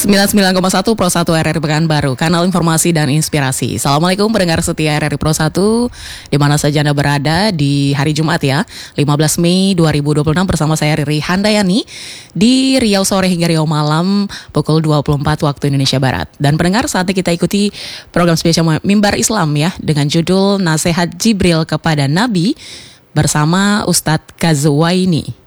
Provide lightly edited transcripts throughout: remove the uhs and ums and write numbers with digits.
99,1 Pro 1 RRI Pekanbaru, kanal informasi dan inspirasi. Assalamualaikum pendengar setia RRI Pro 1, di mana saja Anda berada di hari Jumat ya, 15 Mei 2026 bersama saya Riri Handayani di Riau sore hingga Riau malam pukul 24 waktu Indonesia Barat. Dan pendengar, saatnya kita ikuti program spesial Mimbar Islam ya, dengan judul Nasihat Jibril kepada Nabi bersama Ustadz Kazwaini.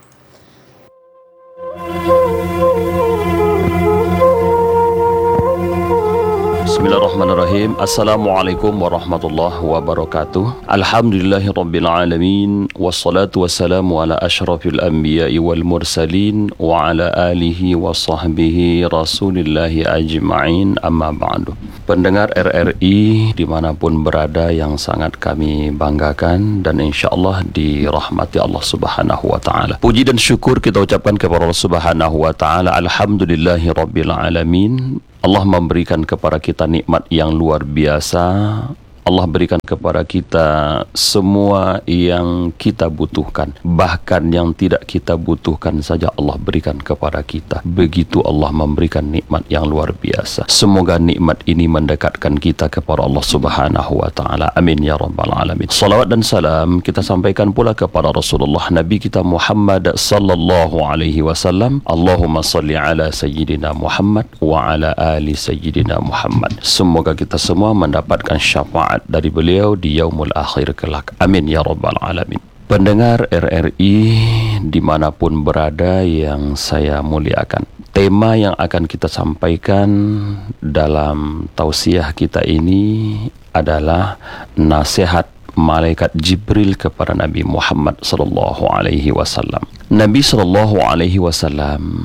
Bismillahirrahmanirrahim. Assalamualaikum warahmatullahi wabarakatuh. Alhamdulillahirabbil alamin, wassalatu wassalamu ala asyrafil anbiya'i wal mursalin wa ala alihi wa sahbihi rasulillahi ajma'in, amma ba'du. Pendengar RRI dimanapun berada yang sangat kami banggakan dan insyaAllah dirahmati Allah subhanahu wa ta'ala. Puji dan syukur kita ucapkan kepada Allah subhanahu wa ta'ala. Alhamdulillahirabbil alamin. Allah memberikan kepada kita nikmat yang luar biasa. Allah berikan kepada kita semua yang kita butuhkan. Bahkan yang tidak kita butuhkan saja Allah berikan kepada kita. Begitu Allah memberikan nikmat yang luar biasa. Semoga nikmat ini mendekatkan kita kepada Allah subhanahu wa ta'ala. Amin ya rabbal alamin. Salawat dan salam kita sampaikan pula kepada Rasulullah Nabi kita Muhammad sallallahu alaihi wasallam. Allahumma salli ala sayyidina Muhammad wa ala ali sayyidina Muhammad. Semoga kita semua mendapatkan syafaat dari beliau di yaumul akhir kelak. Amin ya rabbal alamin. Pendengar RRI dimanapun berada yang saya muliakan, tema yang akan kita sampaikan dalam tausiah kita ini adalah nasihat malaikat Jibril kepada Nabi Muhammad sallallahu alaihi wasallam. Nabi sallallahu alaihi wasallam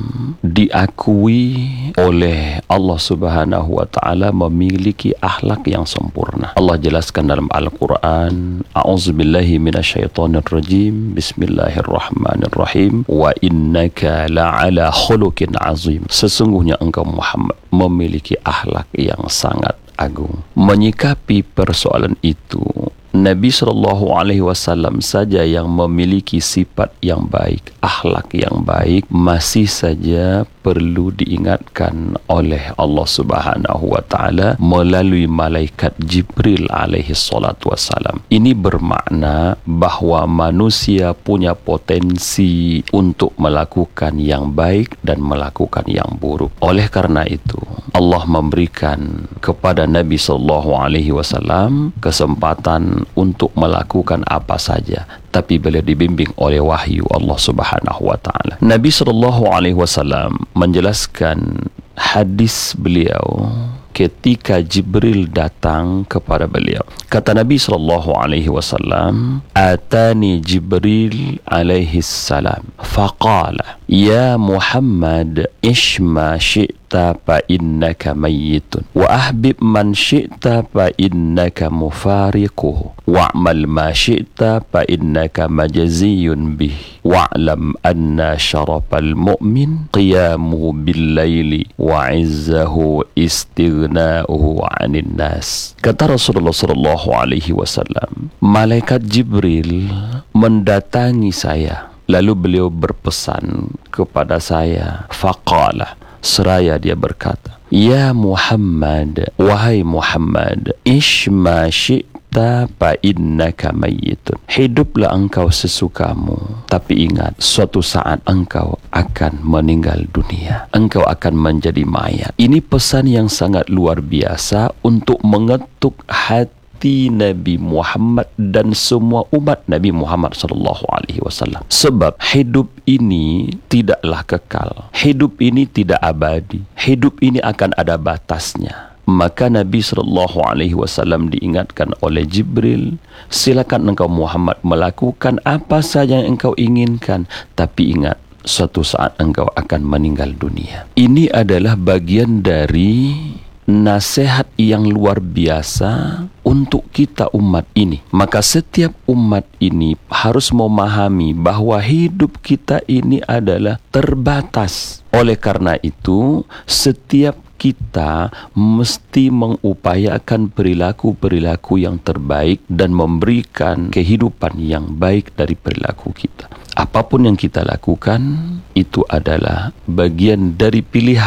diakui oleh Allah Subhanahu wa taala memiliki akhlak yang sempurna. Allah jelaskan dalam Al-Qur'an, a'udzubillahi minasyaitonir rajim, bismillahirrahmanirrahim, wa innaka la'ala khuluqin azim. Sesungguhnya engkau Muhammad memiliki akhlak yang sangat agung. Menyikapi persoalan itu, Nabi SAW saja yang memiliki sifat yang baik, akhlak yang baik, masih saja perlu diingatkan oleh Allah Subhanahu wa taala melalui malaikat Jibril alaihi salatu wassalam. Ini bermakna bahwa manusia punya potensi untuk melakukan yang baik dan melakukan yang buruk. Oleh karena itu, Allah memberikan kepada Nabi SAW kesempatan untuk melakukan apa saja, tapi beliau dibimbing oleh wahyu Allah Subhanahu wa taala. Nabi SAW menjelaskan hadis beliau ketika Jibril datang kepada beliau. Kata Nabi SAW, "Atani Jibril alaihi salam, faqala, ya Muhammad, ishma syi'ta fa innaka mayyitun, wa ahbib man syi'ta fa innaka mufariquhu, wa'mal ma syi'ta fa innaka majziyun bih, wa'lam anna syarafal mu'min qiyamuhu bil laili wa 'izzahu istighna'uhu 'anil nas." Kata Rasulullah sallallahu alaihi wasallam, malaikat Jibril mendatangi saya, lalu beliau berpesan kepada saya, faqala, seraya dia berkata, ya Muhammad, wahai Muhammad, ishma syi'ta fa innaka mayyitun. Hiduplah engkau sesukamu, tapi ingat, suatu saat engkau akan meninggal dunia. Engkau akan menjadi mayat. Ini pesan yang sangat luar biasa untuk mengetuk hati Nabi Muhammad dan semua umat Nabi Muhammad sallallahu alaihi wasallam. Sebab hidup ini tidaklah kekal. Hidup ini tidak abadi. Hidup ini akan ada batasnya. Maka Nabi sallallahu alaihi wasallam diingatkan oleh Jibril, silakan engkau Muhammad melakukan apa saja yang engkau inginkan, tapi ingat, suatu saat engkau akan meninggal dunia. Ini adalah bagian dari nasihat yang luar biasa untuk kita umat ini. Maka setiap umat ini harus memahami bahwa hidup kita ini adalah terbatas. Oleh karena itu, setiap kita mesti mengupayakan perilaku-perilaku yang terbaik dan memberikan kehidupan yang baik dari perilaku kita. Apapun yang kita lakukan, itu adalah bagian dari pilihan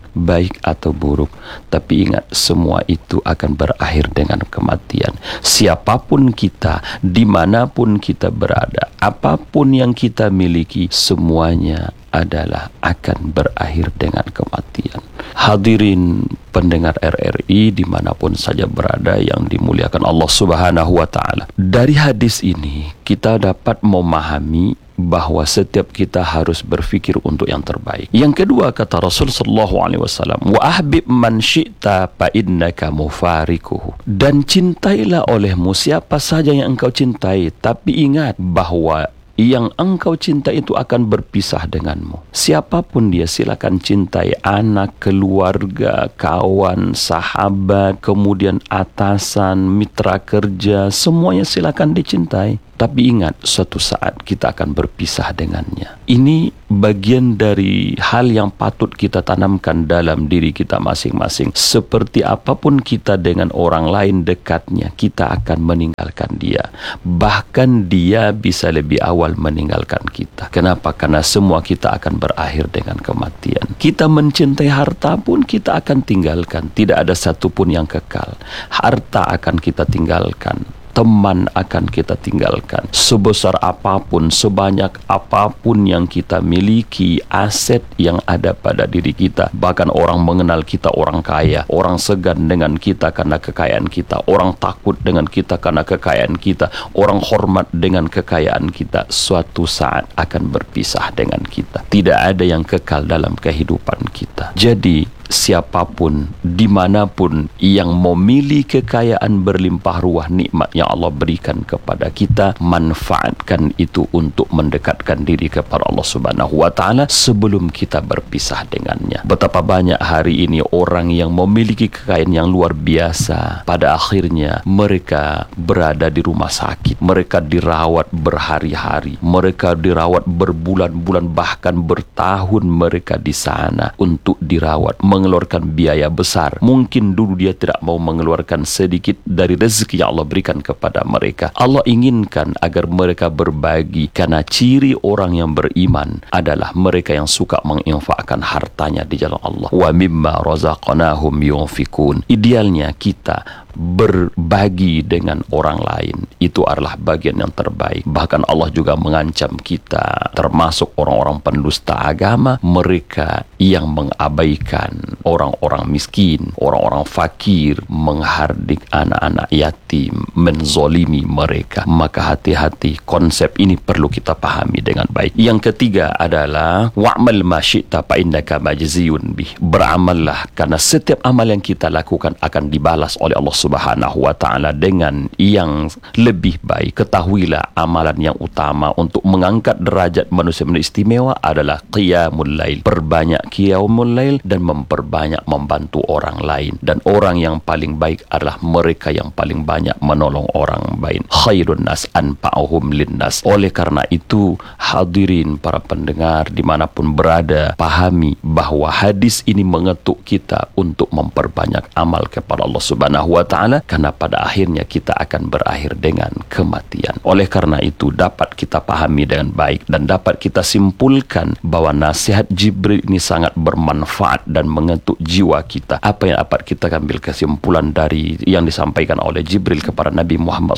baik atau buruk. Tapi ingat, semua itu akan berakhir dengan kematian. Siapapun kita, dimanapun kita berada, apapun yang kita miliki, semuanya adalah akan berakhir dengan kematian. Hadirin pendengar RRI dimanapun saja berada yang dimuliakan Allah Subhanahu wa Ta'ala, dari hadis ini kita dapat memahami bahwa setiap kita harus berfikir untuk yang terbaik. Yang kedua, kata Rasul sallallahu alaihi wasallam, wa ahbib man syi'ta fa innaka mufarikuhu. Dan cintailah olehmu siapa saja yang engkau cintai, tapi ingat bahwa yang engkau cinta itu akan berpisah denganmu. Siapapun dia, silakan cintai anak, keluarga, kawan, sahabat, kemudian atasan, mitra kerja, semuanya silakan dicintai. Tapi ingat, suatu saat kita akan berpisah dengannya. Ini bagian dari hal yang patut kita tanamkan dalam diri kita masing-masing. Seperti apapun kita dengan orang lain dekatnya, kita akan meninggalkan dia. Bahkan dia bisa lebih awal meninggalkan kita. Kenapa? Karena semua kita akan berakhir dengan kematian. Kita mencintai harta pun kita akan tinggalkan. Tidak ada satupun yang kekal. Harta akan kita tinggalkan, teman akan kita tinggalkan. Sebesar apapun, sebanyak apapun yang kita miliki, aset yang ada pada diri kita, bahkan orang mengenal kita orang kaya, orang segan dengan kita karena kekayaan kita, orang takut dengan kita karena kekayaan kita, orang hormat dengan kekayaan kita, suatu saat akan berpisah dengan kita. Tidak ada yang kekal dalam kehidupan kita. Jadi siapapun, dimanapun yang memiliki kekayaan berlimpah ruah, nikmat yang Allah berikan kepada kita, manfaatkan itu untuk mendekatkan diri kepada Allah Subhanahu wa Ta'ala sebelum kita berpisah dengannya. Betapa banyak hari ini orang yang memiliki kekayaan yang luar biasa, pada akhirnya mereka berada di rumah sakit, mereka dirawat berhari-hari, mereka dirawat berbulan-bulan, bahkan bertahun mereka di sana untuk dirawat, mengeluarkan biaya besar. Mungkin dulu dia tidak mau mengeluarkan sedikit dari rezeki yang Allah berikan kepada mereka. Allah inginkan agar mereka berbagi, karena ciri orang yang beriman adalah mereka yang suka menginfakkan hartanya di jalan Allah. Wa mimma razaqnahum yunfikun. Idealnya kita berbagi dengan orang lain, itu adalah bagian yang terbaik. Bahkan Allah juga mengancam kita, termasuk orang-orang pendusta agama, mereka yang mengabaikan orang-orang miskin, orang-orang fakir, menghardik anak-anak yatim, menzolimi mereka. Maka hati-hati, konsep ini perlu kita pahami dengan baik. Yang ketiga adalah wa'mal ma syi'ta fa innaka majziyun bih. Beramallah, karena setiap amal yang kita lakukan akan dibalas oleh Allah Subhanahu wa Ta'ala dengan yang lebih baik. Ketahuilah, amalan yang utama untuk mengangkat derajat manusia istimewa adalah qiyamul lail. Perbanyak qiyamul lail dan memperbanyak membantu orang lain. Dan orang yang paling baik adalah mereka yang paling banyak menolong orang lain. Khairun nas anfa'uhum linnas. Oleh karena itu, hadirin para pendengar dimanapun berada, pahami bahwa hadis ini mengetuk kita untuk memperbanyak amal kepada Allah Subhanahu wa Ta'ala, karena pada akhirnya kita akan berakhir dengan kematian. Oleh karena itu, dapat kita pahami dengan baik dan dapat kita simpulkan bahwa nasihat Jibril ini sangat bermanfaat dan mengetuk jiwa kita. Apa yang dapat kita ambil kesimpulan dari yang disampaikan oleh Jibril kepada Nabi Muhammad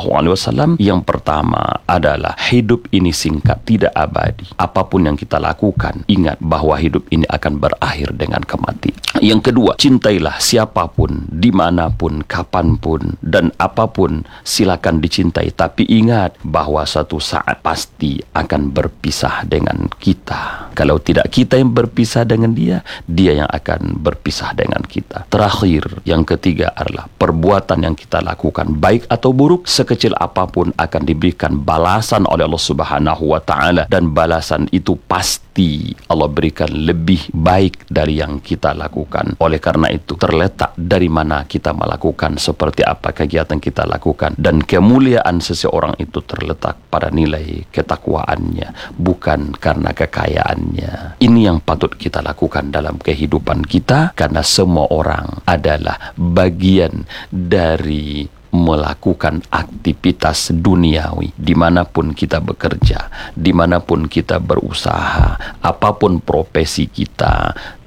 SAW? Yang pertama adalah hidup ini singkat, tidak abadi. Apapun yang kita lakukan, ingat bahwa hidup ini akan berakhir dengan kematian. Yang kedua, cintailah siapapun, dimanapun, kapanpun, dan apapun, silakan dicintai. Tapi ingat bahwa suatu saat pasti akan berpisah dengan kita. Kalau tidak kita yang berpisah dengan dia, dia yang akan berpisah dengan kita. Terakhir, yang ketiga adalah perbuatan yang kita lakukan, baik atau buruk, sekecil apapun akan diberikan balasan oleh Allah Subhanahu wa Ta'ala, dan balasan itu pasti Allah berikan lebih baik dari yang kita lakukan. Oleh karena itu, terletak dari mana kita melakukan, seperti apa kegiatan kita lakukan, dan kemuliaan seseorang itu terletak pada nilai ketakwaannya, bukan karena kekayaannya. Ini yang patut kita lakukan dalam kehidupan kita, karena semua orang adalah bagian dari melakukan aktivitas duniawi. Dimanapun kita bekerja, dimanapun kita berusaha, apapun profesi kita,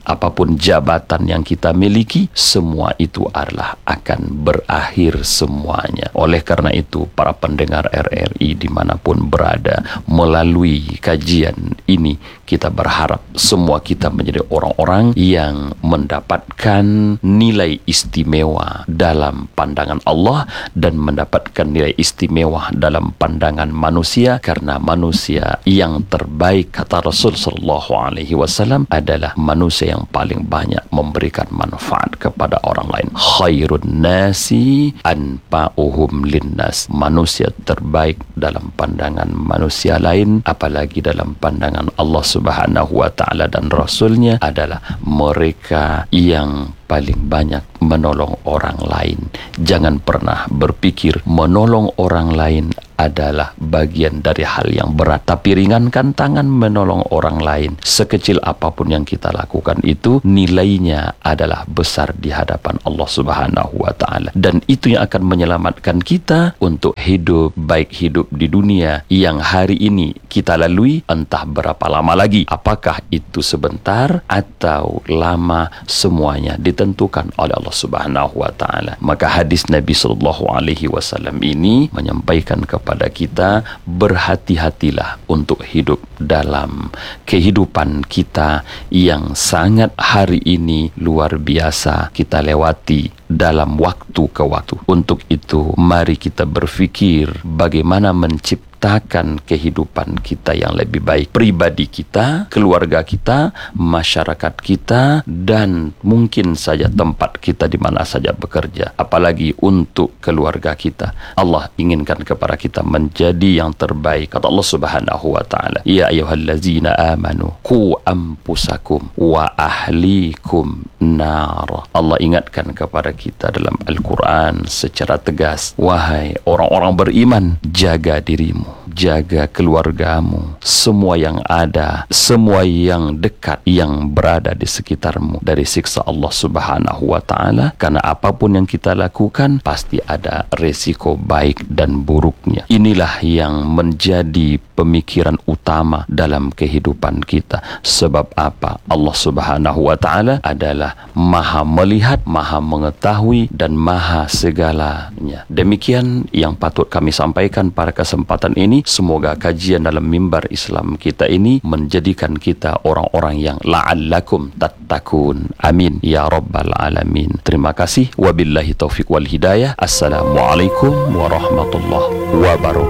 apapun jabatan yang kita miliki, semua itu adalah akan berakhir semuanya. Oleh karena itu, para pendengar RRI dimanapun berada, melalui kajian ini kita berharap semua kita menjadi orang-orang yang mendapatkan nilai istimewa dalam pandangan Allah dan mendapatkan nilai istimewa dalam pandangan manusia, karena manusia yang terbaik, kata Rasul sallallahu alaihi wasallam, adalah manusia yang paling banyak memberikan manfaat kepada orang lain. Khairun nasi anfa'uhum linnas. Manusia terbaik dalam pandangan manusia lain, apalagi dalam pandangan Allah Subhanahu wa taala dan Rasulnya, adalah mereka yang paling banyak menolong orang lain. Jangan pernah berpikir menolong orang lain adalah bagian dari hal yang berat, tapi ringankan tangan menolong orang lain. Sekecil apapun yang kita lakukan itu, nilainya adalah besar di hadapan Allah Subhanahu wa taala, dan itu yang akan menyelamatkan kita untuk hidup baik, hidup di dunia yang hari ini kita lalui entah berapa lama lagi. Apakah itu sebentar atau lama, semuanya ditentukan oleh Allah Subhanahu wa taala. Maka hadis Nabi sallallahu alaihi wasallam ini menyampaikan kepada kita, berhati-hatilah untuk hidup dalam kehidupan kita yang sangat hari ini luar biasa kita lewati dalam waktu ke waktu. Untuk itu, mari kita berfikir bagaimana menciptakan kehidupan kita yang lebih baik, pribadi kita, keluarga kita, masyarakat kita, dan mungkin saja tempat kita di mana saja bekerja. Apalagi untuk keluarga kita, Allah inginkan kepada kita menjadi yang terbaik. Kata Allah Subhanahu wa taala, ya ayyuhallazina amanu qu anfusakum wa ahlikum nar. Allah ingatkan kepada kita dalam Al-Quran secara tegas, wahai orang-orang beriman, jaga dirimu, jaga keluargamu, semua yang ada, semua yang dekat, yang berada di sekitarmu dari siksa Allah Subhanahu wa taala, karena apapun yang kita lakukan pasti ada resiko baik dan buruknya. Inilah yang menjadi pemikiran utama dalam kehidupan kita. Sebab apa? Allah Subhanahu wa taala adalah Maha melihat, Maha mengetahui, dan Maha segalanya. Demikian yang patut kami sampaikan pada kesempatan ini. Semoga kajian dalam mimbar Islam kita ini menjadikan kita orang-orang yang la'allakum tattaqun. Amin ya rabbal alamin. Terima kasih. Wabillahi taufiq wal hidayah. Assalamualaikum warahmatullahi wabarakatuh.